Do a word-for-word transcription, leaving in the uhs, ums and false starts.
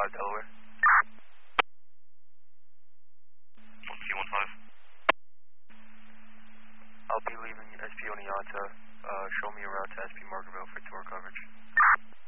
five, Delaware. one Q one five. I'll be leaving S P Oneonta. Uh, show me around to S P Margaretville for tour coverage.